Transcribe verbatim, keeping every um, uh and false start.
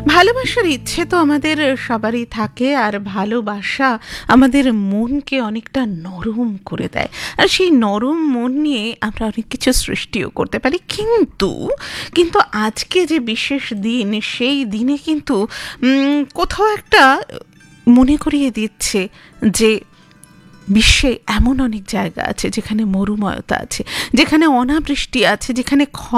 ভালোবাসার ইচ্ছে তো আমাদের সবারই থাকে, আর ভালোবাসা আমাদের মনকে অনেকটা নরম করে দেয়, আর সেই নরম মন নিয়ে আমরা অনেক কিছু সৃষ্টিও করতে পারি। কিন্তু কিন্তু আজকে যে বিশেষ দিন, সেই দিনে কিন্তু উম, কোথাও একটা মনে করিয়ে দিচ্ছে যে বিশ্বে এমন অনেক জায়গা আছে যেখানে মরুময়তা আছে, যেখানে অনাবৃষ্টি আছে, যেখানে